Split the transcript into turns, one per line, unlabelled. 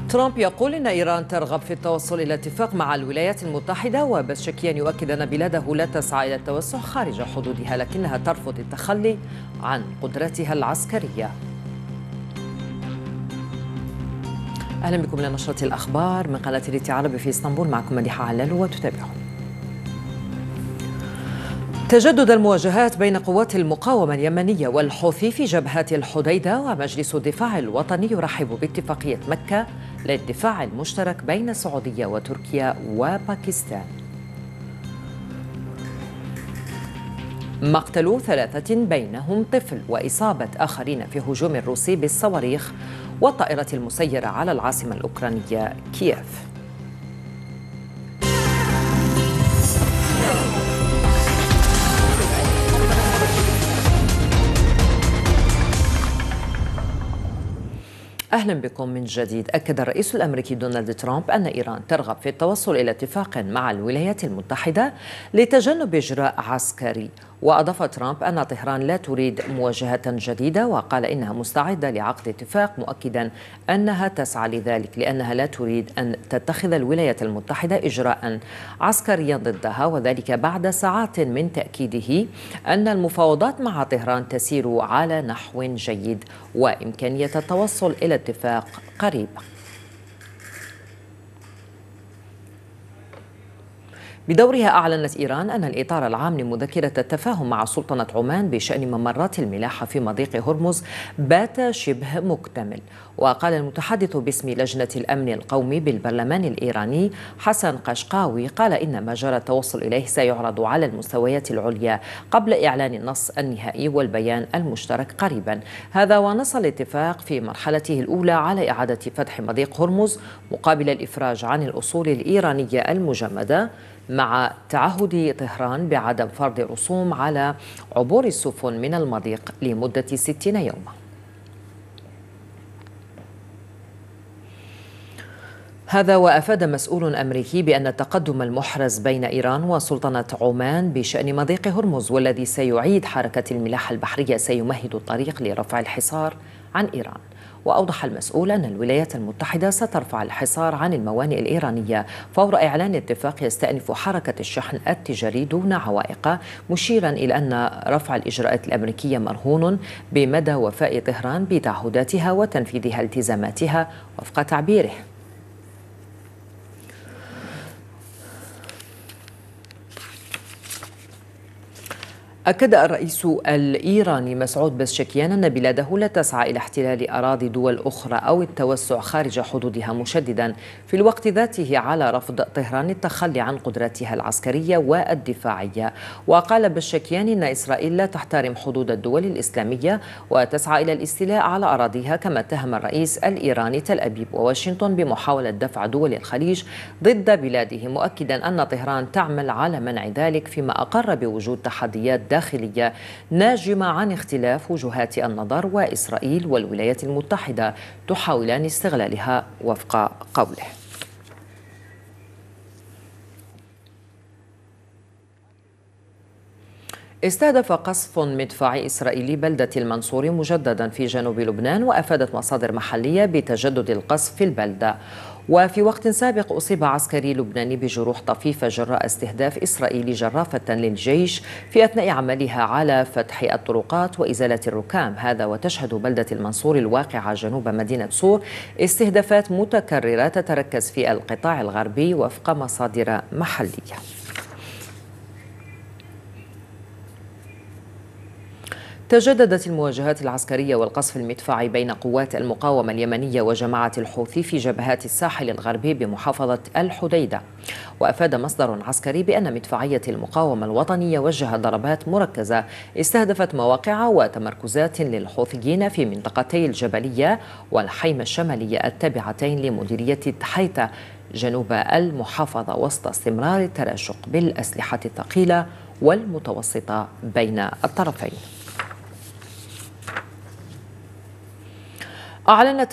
ترامب يقول إن إيران ترغب في التوصل إلى اتفاق مع الولايات المتحدة، وبشكيان يؤكد أن بلاده لا تسعى إلى التوسع خارج حدودها، لكنها ترفض التخلي عن قدرتها العسكرية. أهلا بكم لنشرة الأخبار من قناة ريتي عربي في اسطنبول، معكم مديحة علال وتتابعون. تجدد المواجهات بين قوات المقاومة اليمنية والحوثي في جبهات الحديدة، ومجلس الدفاع الوطني يرحب باتفاقية مكة للدفاع المشترك بين السعودية وتركيا وباكستان. مقتل 3 بينهم طفل وإصابة آخرين في هجوم روسي بالصواريخ والطائرة المسيرة على العاصمة الأوكرانية كييف. أهلا بكم من جديد. أكد الرئيس الأمريكي دونالد ترامب أن إيران ترغب في التوصل إلى اتفاق مع الولايات المتحدة لتجنب إجراء عسكري، وأضاف ترامب أن طهران لا تريد مواجهة جديدة، وقال إنها مستعدة لعقد اتفاق، مؤكدا أنها تسعى لذلك لأنها لا تريد أن تتخذ الولايات المتحدة إجراء عسكريا ضدها، وذلك بعد ساعات من تأكيده أن المفاوضات مع طهران تسير على نحو جيد وإمكانية التوصل إلى اتفاق قريب. بدورها أعلنت إيران أن الإطار العام لمذكرة التفاهم مع سلطنة عمان بشأن ممرات الملاحة في مضيق هرمز بات شبه مكتمل. وقال المتحدث باسم لجنة الأمن القومي بالبرلمان الإيراني حسن قشقاوي، قال إن ما جرى التوصل إليه سيعرض على المستويات العليا قبل إعلان النص النهائي والبيان المشترك قريبا. هذا ونص الاتفاق في مرحلته الأولى على إعادة فتح مضيق هرمز مقابل الإفراج عن الأصول الإيرانية المجمدة، مع تعهد طهران بعدم فرض رسوم على عبور السفن من المضيق لمدة 60 يوما. هذا وأفاد مسؤول أمريكي بأن التقدم المحرز بين إيران وسلطنة عمان بشأن مضيق هرمز والذي سيعيد حركة الملاحة البحرية سيمهد الطريق لرفع الحصار عن إيران. وأوضح المسؤول أن الولايات المتحدة سترفع الحصار عن الموانئ الإيرانية فور إعلان اتفاق يستأنف حركة الشحن التجاري دون عوائق، مشيرا إلى أن رفع الإجراءات الأمريكية مرهون بمدى وفاء طهران بتعهداتها وتنفيذها التزاماتها وفق تعبيره. أكد الرئيس الإيراني مسعود بزشكيان أن بلاده لا تسعى إلى احتلال أراضي دول أخرى أو التوسع خارج حدودها، مشددا في الوقت ذاته على رفض طهران التخلي عن قدراتها العسكرية والدفاعية. وقال بزشكيان إن إسرائيل لا تحترم حدود الدول الإسلامية وتسعى إلى الاستيلاء على أراضيها، كما اتهم الرئيس الإيراني تل أبيب وواشنطن بمحاولة دفع دول الخليج ضد بلاده، مؤكدا أن طهران تعمل على منع ذلك، فيما أقر بوجود تحديات داخلية ناجمة عن اختلاف وجهات النظر، وإسرائيل والولايات المتحدة تحاولان استغلالها وفق قوله. استهدف قصف مدفعي إسرائيلي بلدة المنصورة مجددا في جنوب لبنان، وأفادت مصادر محلية بتجدد القصف في البلدة. وفي وقت سابق أصيب عسكري لبناني بجروح طفيفة جراء استهداف إسرائيلي جرافة للجيش في أثناء عملها على فتح الطرقات وإزالة الركام. هذا وتشهد بلدة المنصورة الواقعة جنوب مدينة صور استهدافات متكررة تتركز في القطاع الغربي وفق مصادر محلية. تجددت المواجهات العسكرية والقصف المدفعي بين قوات المقاومة اليمنية وجماعة الحوثي في جبهات الساحل الغربي بمحافظة الحديدة. وأفاد مصدر عسكري بأن مدفعية المقاومة الوطنية وجهت ضربات مركزة استهدفت مواقع وتمركزات للحوثيين في منطقتي الجبلية والحيمة الشمالية التابعتين لمديرية تحيتة جنوب المحافظة، وسط استمرار التراشق بالأسلحة الثقيلة والمتوسطة بين الطرفين. أعلنت